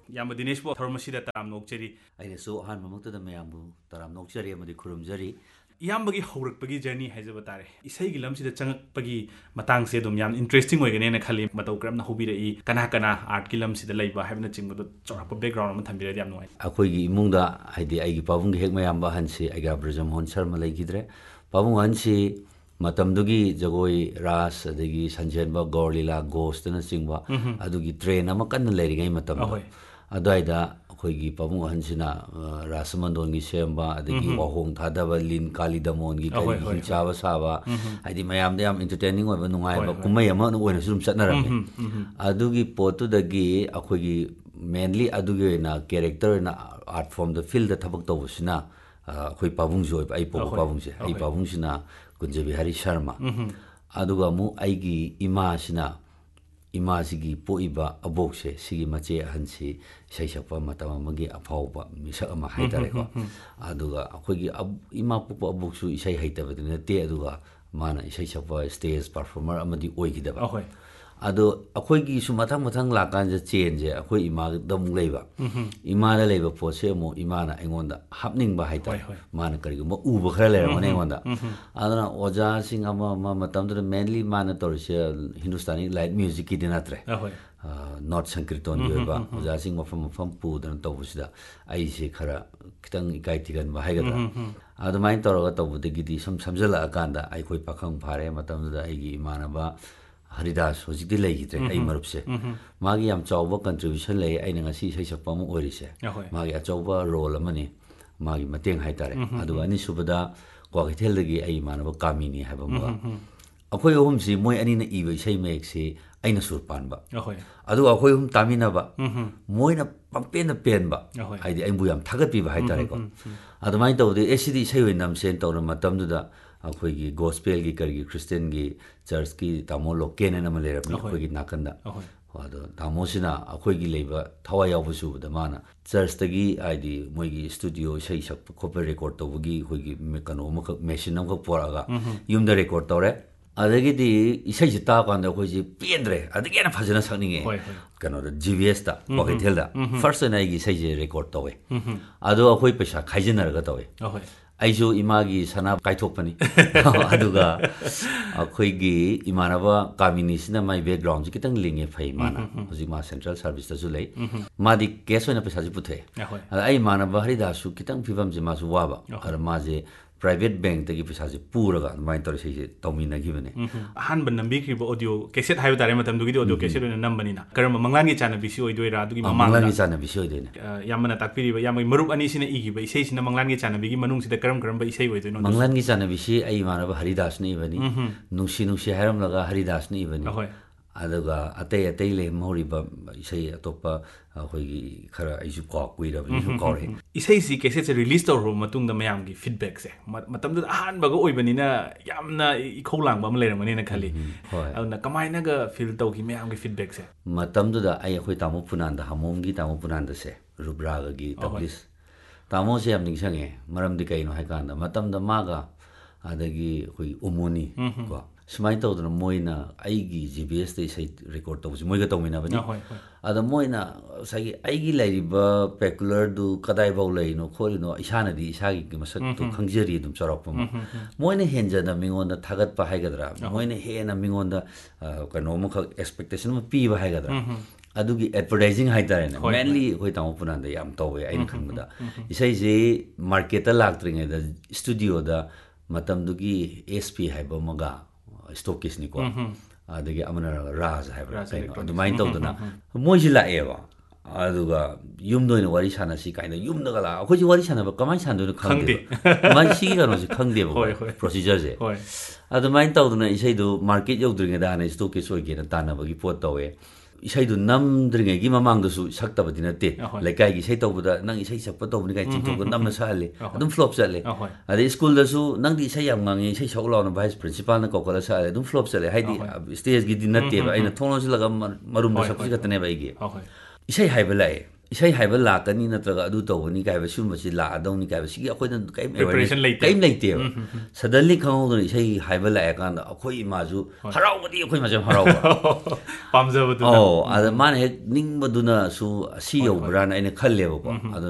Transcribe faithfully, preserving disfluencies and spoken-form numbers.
ꯌꯥꯝꯕ ꯗꯤꯅꯦꯁꯄꯨ ꯊꯧꯔꯝ ꯑꯁꯤꯗ ꯇꯔꯥꯝ ꯅꯣꯛꯆꯔꯤ ꯑꯩꯅꯁꯨ ꯑꯍꯥꯟꯕꯃꯛꯇꯗ ꯃꯌꯥꯝꯕꯨ ꯇꯔꯥꯝ ꯅꯣꯛꯆꯔꯤ ꯑꯃꯗꯤ ꯈꯨꯔꯨꯝꯖꯔꯤ ꯏꯌꯥꯝꯕꯒꯤ ꯍꯧꯔꯛꯄꯒꯤ ꯖꯔꯅꯤ ꯍꯥꯏꯖꯕ ꯇꯥꯔꯦ ꯏꯁꯩꯒꯤ ꯂꯝꯁꯤꯗ ꯆꯪꯉꯛꯄꯒꯤ ꯃꯇꯥꯡꯁꯦ ꯑꯗꯨꯝ ꯌꯥꯝ ꯏꯟꯇꯔꯦꯁꯇꯤꯡ ꯑꯣꯏꯒꯅꯦꯅ ꯈꯜꯂꯤ ꯃꯇꯧ ꯀꯔꯝꯅ ꯍꯧꯕꯤꯔꯛꯏ ꯀꯅꯥ ꯀꯅꯥ ꯑꯥꯔꯠꯀꯤ ꯂꯝꯁꯤꯗ ꯂꯩꯕ ꯍꯥꯏꯕꯅꯆꯤꯡꯕꯗꯣ ꯆꯥꯎꯔꯥꯛꯄ ꯕꯦꯛꯒ꯭ꯔꯥꯎꯟ ꯑꯃ ꯊꯝꯕꯤꯔꯗꯤ ꯌꯥꯝ ꯅꯨꯡꯉꯥꯏ ꯑꯩꯈꯣꯏꯒꯤ ꯏꯃꯨꯡꯗ ꯍꯥꯏꯗꯤ ꯑꯩꯒꯤ ꯄꯥꯕꯨꯡꯒꯤ ꯍꯦꯛ ꯃꯌꯥꯝꯕ ꯑꯍꯟꯁꯤ ꯑꯩꯒ ꯕ꯭ꯔꯖꯃꯣꯍꯟ ꯁꯔꯃ ꯂꯩꯈꯤꯗ꯭ꯔꯦ ꯄꯥꯕꯨꯡ ꯑꯍꯟꯁꯤ ꯃꯇꯝꯗꯨꯒꯤ ꯖꯒꯣꯏ ꯔꯥꯁ ꯑꯗꯒꯤ ꯁꯟꯖꯦꯟꯕ ꯒꯧꯔ ꯂꯤꯂꯥ ꯒꯣꯁꯇꯅꯆꯤꯡꯕ ꯑꯗꯨꯒꯤ ꯇ꯭ꯔꯦꯟ ꯑꯃ ꯀꯟꯅ ꯂꯩꯔꯤꯉꯩ ꯃꯇꯝꯗ ꯑꯗꯨꯋꯥꯏꯗ ꯑꯩꯈꯣꯏꯒꯤ ꯄꯥꯕꯨꯡ ꯑꯍꯟꯁꯤꯅ ꯔꯥꯁꯃꯟꯗꯣꯟꯒꯤ ꯁꯦꯝꯕ ꯑꯗꯒꯤ ꯋꯥꯍꯣꯡ ꯊꯥꯗꯕ ꯂꯤꯟ ꯀꯥꯂꯤꯗꯃꯣꯟꯒꯤ ꯀꯔꯤꯒꯤ ꯍꯤꯡꯆꯥꯕ ꯁꯥꯕ ꯍꯥꯏꯗꯤ ꯃꯌꯥꯝꯗ ꯌꯥꯝ ꯏꯟꯇꯔꯇꯦꯅꯤꯡ ꯑꯣꯏꯕ ꯅꯨꯡꯉꯥꯏꯕ ꯀꯨꯝꯍꯩ ꯑꯃ ꯑꯣꯏꯅꯁꯨ ꯑꯗꯨꯝ ꯆꯠꯅꯔꯝꯃꯤ ꯑꯗꯨꯒꯤ ꯄꯣꯠꯇꯨꯗꯒꯤ ꯑꯩꯈꯣꯏꯒꯤ ꯃꯦꯟꯂꯤ ꯑꯗꯨꯒꯤ ꯑꯣꯏꯅ ꯀꯦꯔꯦꯛꯇꯔ ꯑꯣꯏꯅ ꯑꯥꯔꯠ ꯐꯣꯔꯝꯗ ꯐꯤꯜꯗ ꯊꯕꯛ ꯇꯧꯕꯁꯤꯅ ꯑꯩꯈꯣꯏ ꯄꯥꯕꯨꯡꯁꯨ ꯑꯣꯏꯕ ꯑꯩ ꯄꯣꯛꯄ ꯄꯥꯕꯨꯡꯁꯦ ꯑꯩ ꯄꯥꯕꯨꯡꯁꯤꯅ ꯀꯨꯟꯖꯕꯤꯍꯥꯔꯤ ꯁꯔꯃ ꯑꯗꯨꯒ ꯑꯃꯨꯛ ꯑꯩꯒꯤ ꯏꯃꯥꯁꯤꯅ ꯏꯃꯥꯁꯤꯒꯤ ꯄꯣꯛꯏꯕ ꯑꯕꯣꯛꯁꯦ ꯁꯤꯒꯤ ꯃꯆꯦ ꯑꯍꯟꯁꯤ ꯏꯁꯩ ꯁꯛꯄ ꯃꯇꯝ ꯑꯃꯒꯤ ꯑꯐꯥꯎꯕ ꯃꯤꯁꯛ ꯑꯃ ꯍꯥꯏꯇꯥꯔꯦꯀꯣ ꯑꯗꯨꯒ ꯑꯩꯈꯣꯏꯒꯤ ꯏꯃꯥ ꯄꯣꯛꯄ ꯑꯕꯣꯛꯁꯨ ꯏꯁꯩ ꯍꯩꯇꯕꯗꯤ ꯅꯠꯇꯦ ꯑꯗꯨꯒ ꯃꯥꯅ ꯏꯁꯩ ꯁꯛꯄ ꯁ꯭ꯇꯦꯖ ꯄꯔꯐꯣꯔꯃꯔ ꯑꯃꯗꯤ ꯑꯣꯏꯈꯤꯗꯕ ꯑꯗꯣ ꯑꯩꯈꯣꯏꯒꯤꯁꯨ ꯃꯊꯪ ꯃꯊꯪ ꯂꯥꯛꯀꯥꯟꯗ ꯆꯦꯟꯁꯦ ꯑꯩꯈꯣꯏ ꯏꯃꯥꯗ ꯑꯃꯨꯛ ꯂꯩꯕ ꯏꯃꯥꯗ ꯂꯩꯕ ꯄꯣꯠꯁꯦ ꯑꯃꯨꯛ ꯏꯃꯥꯅ ꯑꯩꯉꯣꯟꯗ ꯍꯥꯞꯅꯤꯡꯕ ꯍꯥꯏꯇꯥꯔꯦ ꯃꯥꯅ ꯀꯔꯤꯒꯨꯝꯕ ꯎꯕ ꯈꯔ ꯂꯩꯔꯝꯒꯅꯤ ꯑꯩꯉꯣꯟꯗ ꯑꯗꯨꯅ ꯑꯣꯖꯥꯁꯤꯡ ꯑꯃ ꯑꯃ ꯃꯇꯝꯗꯨꯗ ꯃꯦꯟꯂꯤ ꯃꯥꯅ ꯇꯧꯔꯤꯁꯦ ꯍꯤꯟꯗꯨꯁꯇꯥꯅꯤ ꯂꯥꯏꯠ ꯃ꯭ꯌꯨꯖꯤꯛꯀꯤꯗꯤ ꯅꯠꯇ꯭ꯔꯦ ꯅꯣꯔꯠ ꯁꯪꯀꯤꯔꯇꯣꯟꯒꯤ ꯑꯣꯏꯕ ꯑꯣꯖꯥꯁꯤꯡ ꯃꯐꯝ ꯃꯐꯝ ꯄꯨꯗꯅ ꯇꯧꯕꯁꯤda ꯑꯩꯁꯦ ꯈꯔ ꯈꯤꯇꯪ ꯏꯀꯥꯏ ꯊꯤꯒꯟꯕ ꯍꯥꯏꯒꯗ꯭ꯔꯥ ꯑꯗꯨꯃꯥꯏꯅ ꯇꯧꯔꯒ ꯇꯧꯕꯗꯒꯤꯗꯤ ꯁꯨꯝ ꯁꯝꯖꯜꯂꯛꯑꯀꯥꯟꯗ ꯑꯩꯈꯣꯏ ꯄꯥꯈꯪ ꯐꯥꯔꯦ ꯃꯇꯝꯗꯨꯗ ꯑꯩꯒꯤ ꯏꯃꯥꯟꯅꯕ ꯍꯔꯤꯗꯥꯁ ꯍꯧꯖꯤꯛꯇꯤ ꯂꯩꯈꯤꯗ꯭ꯔꯦ ꯑꯩ ꯃꯔꯨꯞꯁꯦ ꯃꯥꯒꯤ ꯌꯥꯝ ꯆꯥꯎꯕ ꯀꯟꯇ꯭ꯔꯤꯕ꯭ꯌꯨꯁꯟ ꯂꯩ ꯑꯩꯅ ꯉꯁꯤ ꯏꯁꯩ ꯁꯛꯄ ꯑꯃ ꯑꯣꯏꯔꯤꯁꯦ ꯃꯥꯒꯤ ꯑꯆꯧꯕ ꯔꯣꯜ ꯑꯃꯅꯤ ꯃꯥꯒꯤ ꯃꯇꯦꯡ ꯍꯥꯏꯇꯥꯔꯦ ꯑꯗꯨꯒ ꯑꯅꯤꯁꯨꯕꯗ ꯀ꯭ꯋꯥꯀꯩꯊꯦꯜꯗꯒꯤ ꯑꯩ ꯏꯃꯥꯟꯅꯕ ꯀꯥꯃꯤꯅꯤ ꯍꯥꯏꯕ ꯑꯃꯒ ꯑꯩꯈꯣꯏ ꯑꯍꯨꯝꯁꯤ ꯃꯣꯏ ꯑꯅꯤꯅ ꯏꯕ ꯏꯁꯩ ꯃꯌꯦꯛꯁꯤ ꯑꯩꯅ ꯁꯨꯔ ꯄꯥꯟꯕ ꯑꯗꯨꯒ ꯑꯩꯈꯣꯏ ꯑꯍꯨꯝ ꯇꯥꯃꯤꯟꯅꯕ ꯃꯣꯏꯅ ꯄꯪꯄꯦꯟꯗ ꯄꯦꯟꯕ ꯍꯥꯏꯗꯤ ꯑꯩꯕꯨ ꯌꯥꯝ ꯊꯥꯒꯠꯄꯤꯕ ꯍꯥꯏꯇꯥꯔꯦꯀꯣ ꯑꯗꯨꯃꯥꯏꯅ ꯇꯧꯕꯗꯤ ꯑꯦ ꯁꯤꯗꯤ ꯏꯁꯩ ꯑꯣꯏꯅ ꯅꯝꯁꯦꯅ ꯇꯧꯔ ꯃꯇꯝꯗꯨꯗ ꯑꯩꯈꯣꯏꯒꯤ ꯒꯣꯁꯄꯦꯜꯒꯤ ꯀꯔꯤꯒꯤ ꯈ꯭ꯔꯤꯁꯇꯦꯟꯒꯤ ꯆꯔꯆꯀꯤ ꯇꯥꯃꯣ ꯂꯣꯀꯦꯟ ꯑꯅ ꯑꯃ ꯂꯩꯔꯝꯃꯤ ꯑꯩꯈꯣꯏꯒꯤ ꯅꯥꯀꯟꯗ ꯑꯗꯣ ꯇꯥꯃꯣꯁꯤꯅ ꯑꯩꯈꯣꯏꯒꯤ ꯂꯩꯕ ꯊꯋꯥꯏ ꯌꯥꯎꯕ ꯁꯨꯕꯗ ꯃꯥꯅ ꯆꯔꯆꯇꯒꯤ ꯍꯥꯏꯗꯤ ꯃꯣꯏꯒꯤ ꯁ꯭ꯇꯨꯗꯤꯑꯣ ꯏꯁꯩ ꯁꯛꯄ ꯈꯣꯠꯄ ꯔꯦꯀꯣꯔꯠ ꯇꯧꯕꯒꯤ ꯑꯩꯈꯣꯏꯒꯤ ꯀꯩꯅꯣ ꯑꯃꯈꯛ ꯃꯦꯁꯤꯟ ꯑꯃꯈꯛ ꯄꯣꯔꯛꯑꯒ ꯌꯨꯝꯗ ꯔꯦꯀꯣꯔꯠ ꯇꯧꯔꯦ ꯑꯗꯒꯤꯗꯤ ꯏꯁꯩꯁꯤ ꯇꯥꯀꯥꯟꯗ ꯑꯩꯈꯣꯏꯁꯤ ꯄꯦꯟꯗ꯭ꯔꯦ ꯑꯗꯒꯤ ꯍꯦꯟꯅ ꯐꯖꯅ ꯁꯛꯅꯤꯡꯉꯦ ꯀꯩꯅꯣꯗ ꯖꯤ ꯚꯤ ꯑꯦꯁꯇ ꯀ꯭ꯋꯥꯀꯩꯊꯦꯜꯗ ꯐꯥꯔꯁ ꯑꯣꯏꯅ ꯑꯩꯒꯤ ꯏꯁꯩꯁꯦ ꯔꯦꯀꯣꯔꯠ ꯇꯧꯋꯦ ꯑꯗꯣ ꯑꯩꯈꯣꯏ ꯄꯩꯁꯥ ꯈꯥꯏꯖꯤꯟꯅꯔꯒ ꯇꯧꯋꯦ ꯑꯩꯁꯨ ꯏꯃꯥꯒꯤ ꯁꯅꯥ ꯀꯥꯏꯊꯣꯛꯄꯅꯤ ꯑꯗꯨꯒ ꯑꯩꯈꯣꯏꯒꯤ ꯏꯃꯥꯟꯅꯕ ꯀꯥꯃꯤꯅꯤꯁꯤꯅ ꯃꯥꯏ ꯕꯦꯛꯒ꯭ꯔꯥꯎꯟꯁꯤ ꯈꯤꯇꯪ ꯂꯤꯡꯉꯦ ꯐꯩ ꯃꯥꯅ ꯍꯧꯖꯤꯛ ꯃꯥ ꯁꯦꯟꯇ꯭ꯔꯦꯜ ꯁꯥꯔꯚꯤꯁꯇꯁꯨ ꯂꯩ ꯃꯥꯗꯤ ꯀꯦꯁ ꯑꯣꯏꯅ ꯄꯩꯁꯥꯁꯤ ꯄꯨꯊꯣꯛꯑꯦ ꯑꯗ ꯑꯩ ꯏꯃꯥꯟꯅꯕ ꯍꯔꯤꯗꯥꯁꯁꯨ ꯈꯤꯇꯪ ꯐꯤꯕꯝꯁꯦ ꯃꯥꯁꯨ ꯋꯥꯕ ꯑꯗ ꯃꯥꯁꯦ ꯄ꯭ꯔꯥꯏꯚꯦꯠ ꯕꯦꯡꯛꯇꯒꯤ ꯄꯩꯁꯥꯁꯦ ꯄꯨꯔꯒ ꯑꯗꯨꯃꯥꯏꯅ ꯇꯧꯔ ꯏꯁꯩꯁꯦ ꯇꯧꯃꯤꯟꯅꯈꯤꯕꯅꯦ ꯑꯍꯥꯟꯕ ꯅꯝꯕꯤꯈꯤꯕ ꯑꯣꯗꯤꯑꯣ ꯀꯦꯁꯦꯠ ꯍꯥꯏꯕ ꯇꯥꯔꯦ ꯃꯇꯝꯗꯨꯒꯤꯗꯤ ꯑꯣꯗꯤꯑꯣ ꯀꯦꯁꯦꯠ ꯑꯣꯏꯅ ꯅꯝꯕꯅꯤꯅ ꯀꯔꯝꯕ ꯃꯪꯂꯥꯟꯒꯤ ꯆꯥꯟꯅꯕꯤꯁꯤ ꯑꯣꯏꯗꯣꯏꯔꯥ ꯑꯗꯨꯒꯤ ꯃꯃꯥꯡꯗ ꯃꯪꯂꯥꯟꯒꯤ ꯆꯥꯟꯅꯕꯤꯁꯤ ꯑꯣꯏꯗꯣꯏꯅꯦ ꯌꯥꯝꯅ ꯇꯥꯛꯄꯤꯔꯤꯕ ꯌꯥꯝꯕꯒꯤ ꯃꯔꯨꯞ ꯑꯅꯤꯁꯤꯅ ꯏꯈꯤꯕ ꯏꯁꯩꯁꯤꯅ ꯃꯪꯂꯥꯟꯒꯤ ꯆꯥꯟꯅꯕꯤꯒꯤ ꯃꯅꯨꯡꯁꯤꯗ ꯀꯔꯝ ꯀꯔꯝꯕ ꯏꯁꯩ ꯑꯣꯏꯗꯣꯏꯅꯣ ꯃꯪꯂꯥꯟꯒꯤ ꯆꯥꯟꯅꯕꯤꯁꯤ ꯑꯩ ꯏꯃꯥꯟꯅꯕ ꯍꯔꯤꯗꯥꯁꯅ ꯏꯕꯅꯤ ꯅꯨꯡꯁꯤ ꯅꯨꯡꯁꯤ ꯍꯥꯏꯔꯝꯂꯒ ꯍꯔꯤꯗꯥꯁꯅ ꯏꯕꯅꯤ ꯑꯗꯨꯒ ꯑꯇꯩ ꯑꯇꯩ ꯂꯦꯝꯍꯧꯔꯤꯕ ꯏꯁꯩ ꯑꯇꯣꯞꯄ ꯑꯩꯈꯣꯏꯒꯤ ꯈꯔ ꯑꯩꯁꯨ ꯀꯥꯎ ꯀꯨꯏꯔꯕꯅꯤꯁꯨ ꯀꯥꯎꯔꯦ ꯏꯁꯩꯁꯤ ꯀꯦꯁꯦꯠꯁꯦ ꯔꯤꯂꯤꯁ ꯇꯧꯔꯕ ꯃꯇꯨꯡꯗ ꯃꯌꯥꯝꯒꯤ ꯐꯤꯗꯕꯦꯛꯁꯦ ꯃꯇꯝꯗꯨꯗ ꯑꯍꯥꯟꯕꯒ ꯑꯣꯏꯕꯅꯤꯅ ꯌꯥꯝꯅ ꯏꯈꯧ ꯂꯥꯡꯕ ꯑꯃ ꯂꯩꯔꯝꯒꯅꯤꯅ ꯈꯜꯂꯤ ꯑꯗꯨꯅ ꯀꯃꯥꯏꯅꯒ ꯐꯤꯜ ꯇꯧꯈꯤ ꯃꯌꯥꯝꯒꯤ ꯐꯤꯗꯕꯦꯛꯁꯦ ꯃꯇꯝꯗꯨꯗ ꯑꯩ ꯑꯩꯈꯣꯏ ꯇꯥꯃꯣ ꯄꯨꯅꯥꯟꯗ ꯍꯥꯃꯣꯝꯒꯤ ꯇꯥꯃꯣ ꯄꯨꯅꯥꯟꯗꯁꯦ ꯔꯨꯕ꯭ꯔꯥꯒꯒꯤ ꯇꯕ꯭ꯂꯤꯁ ꯇꯥꯃꯣꯁꯦ ꯌꯥꯝ ꯅꯤꯡꯁꯤꯡꯉꯦ ꯃꯔꯝꯗꯤ ꯀꯩꯅꯣ ꯍꯥꯏꯀꯥꯟꯗ ꯃꯇꯝꯗ ꯃꯥꯒ ꯑꯗꯒꯤ ꯑꯩꯈꯣꯏ ꯎꯃꯣꯅꯤ ꯀꯣ ꯁꯨꯃꯥꯏꯅ ꯇꯧꯗꯅ ꯃꯣꯏꯅ ꯑꯩꯒꯤ ꯖꯤ ꯕꯤ ꯑꯦꯁꯇ ꯏꯁꯩ ꯔꯦꯀꯣꯔꯠ ꯇꯧꯕꯁꯤ ꯃꯣꯏꯒ ꯇꯧꯃꯤꯟꯅꯕꯅꯤ ꯑꯗ ꯃꯣꯏꯅ ꯉꯁꯥꯏꯒꯤ ꯑꯩꯒꯤ ꯂꯩꯔꯤꯕ ꯄꯦꯀꯨꯂꯔꯗꯨ ꯀꯗꯥꯏꯐꯥꯎ ꯂꯩꯔꯤꯅꯣ ꯈꯣꯠꯂꯤꯅꯣ ꯏꯁꯥꯅꯗꯤ ꯏꯁꯥꯒꯤ ꯃꯁꯛꯇꯨ ꯈꯪꯖꯔꯤ ꯑꯗꯨꯝ ꯆꯥꯎꯔꯛꯄ ꯑꯃ ꯃꯣꯏꯅ ꯍꯦꯟꯖꯅ ꯃꯤꯉꯣꯟꯗ ꯊꯥꯒꯠꯄ ꯍꯥꯏꯒꯗ꯭ꯔꯥ ꯃꯣꯏꯅ ꯍꯦꯟꯅ ꯃꯤꯉꯣꯟꯗ ꯀꯩꯅꯣ ꯑꯃꯈꯛ ꯑꯦꯛꯁꯄꯦꯛꯇꯦꯁꯟ ꯑꯃ ꯄꯤꯕ ꯍꯥꯏꯒꯗ꯭ꯔꯥ ꯑꯗꯨꯒꯤ ꯑꯦꯗꯚꯔꯇꯥꯏꯖꯤꯡ ꯍꯥꯏꯇꯥꯔꯦꯅꯦ ꯃꯦꯟꯂꯤ ꯑꯩꯈꯣꯏ ꯇꯥꯃꯣ ꯄꯨꯅꯥꯟꯗ ꯌꯥꯝ ꯇꯧꯋꯦ ꯑꯩꯅ ꯈꯟꯕꯗ ꯏꯁꯩꯁꯤ ꯃꯥꯔꯀꯦꯠꯇ ꯂꯥꯛꯇ꯭ꯔꯤꯉꯩꯗ ꯁ꯭ꯇꯨꯗꯤꯑꯣꯗ ꯃꯇꯝꯗꯨꯒꯤ ꯑꯦꯁ ꯄꯤ ꯍꯥꯏꯕ ꯑꯃꯒ ꯁ꯭ꯇꯣꯀꯤꯁꯅꯤꯀꯣ ꯑꯗꯒꯤ ꯑꯃꯅ ꯔꯥꯖ ꯍꯥꯏꯕ꯭ꯔꯥ ꯀꯩꯅꯣ ꯑꯗꯨꯃꯥꯏꯅ ꯇꯧꯗꯅ ꯃꯣꯏꯁꯤ ꯂꯥꯛꯑꯦꯕ ꯑꯗꯨꯒ ꯌꯨꯝꯗ ꯑꯣꯏꯅ ꯋꯥꯔꯤ ꯁꯥꯟꯅꯁꯤ ꯀꯥꯏꯅ ꯌꯨꯝꯗꯒ ꯂꯥꯛꯑ ꯑꯩꯈꯣꯏꯁꯤ ꯋꯥꯔꯤ ꯁꯥꯟꯅꯕ ꯀꯃꯥꯏꯅ ꯁꯥꯟꯅꯗꯣꯏꯅꯣ ꯈꯪꯗꯦꯕ ꯃꯥꯒꯤ ꯁꯤꯒꯤ ꯀꯩꯅꯣꯁꯦ ꯈꯪꯗꯦꯕꯀꯣ ꯄ꯭ꯔꯣꯁꯤꯖꯔꯁꯦ ꯑꯗꯨꯃꯥꯏꯅ ꯇꯧꯗꯅ ꯏꯁꯩꯗꯨ ꯃꯥꯔꯀꯦꯠ ꯌꯧꯗ꯭ꯔꯤꯉꯩꯗ ꯍꯥꯟꯅ ꯁ꯭ꯇꯣꯀꯤꯁ ꯑꯣꯏꯒꯦꯅ ꯇꯥꯟꯅꯕꯒꯤ ꯄꯣꯠ ꯇꯧꯋꯦ ꯏꯁꯩꯗꯨ ꯅꯝꯗ꯭ꯔꯤꯉꯩꯒꯤ ꯃꯃꯥꯡꯗꯁꯨ ꯁꯛꯇꯕꯗꯤ ꯅꯠꯇꯦ ꯂꯩꯀꯥꯏꯒꯤ ꯏꯁꯩ ꯇꯧꯕꯗ ꯅꯪ ꯏꯁꯩ ꯁꯛꯄ ꯇꯧꯕꯅꯤ ꯀꯥꯏꯅ ꯆꯤꯡꯊꯣꯛꯇ ꯅꯝꯅ ꯁꯛꯍꯜꯂꯤ ꯑꯗꯨꯝ ꯐ꯭ꯂꯣꯞ ꯆꯠꯂꯦ ꯑꯗꯩ ꯁ꯭ꯀꯨꯜꯗꯁꯨ ꯅꯪꯗꯤ ꯏꯁꯩ ꯌꯥꯝ ꯉꯪꯉꯤ ꯏꯁꯩ ꯁꯛꯎ ꯂꯥꯎꯅ ꯚꯥꯏꯁ ꯄ꯭ꯔꯤꯟꯁꯤꯄꯥꯜꯅ ꯀꯧꯈꯠꯂ ꯁꯛꯍꯜꯂꯦ ꯑꯗꯨꯝ ꯐ꯭ꯂꯣꯞ ꯆꯠꯂꯦ ꯍꯥꯏꯗꯤ ꯁ꯭ꯇꯦꯖꯒꯤꯗꯤ ꯅꯠꯇꯦꯕ ꯑꯩꯅ ꯊꯣꯡ ꯂꯣꯟꯁꯤꯜꯂꯒ ꯃꯔꯨꯝꯗ ꯁꯛꯄꯁꯤ ꯈꯛꯇꯅꯦꯕ ꯑꯩꯒꯤ ꯏꯁꯩ ꯍꯥꯏꯕ ꯂꯥꯛꯑꯦ ꯏꯁꯩ ꯍꯥꯏꯕ ꯂꯥꯛꯀꯅꯤ ꯅꯠꯇ꯭ꯔꯒ ꯑꯗꯨ ꯇꯧꯒꯅꯤ ꯀꯥꯏꯕ ꯁꯤꯒꯨꯝꯕꯁꯤ ꯂꯥꯛꯑꯗꯧꯅꯤ ꯀꯥꯏꯕ ꯁꯤꯒꯤ ꯑꯩꯈꯣꯏꯅ ꯀꯔꯤꯝ Preparation ꯂꯩꯇꯦ. ꯀꯔꯤꯝ ꯂꯩꯇꯦꯕ ꯁꯗꯟꯂꯤ ꯈꯪꯍꯧꯗꯅ ꯏꯁꯩ ꯍꯥꯏꯕ ꯂꯥꯛꯑꯀꯥꯟꯗ ꯑꯩꯈꯣꯏ ꯏꯃꯥꯁꯨ ꯍꯔꯥꯎꯕꯗꯤ ꯑꯩꯈꯣꯏ ꯃꯥꯁꯨ ꯍꯔꯥꯎꯕ ꯄꯥꯝꯖꯕꯗꯨꯅ ꯑꯧ ꯑꯗ ꯃꯥꯅ ꯍꯦꯛ ꯅꯤꯡꯕꯗꯨꯅꯁꯨ ꯑꯁꯤ ꯌꯧꯕ꯭ꯔꯥꯅ ꯑꯩꯅ ꯈꯜꯂꯦꯕꯀꯣ ꯑꯗꯨ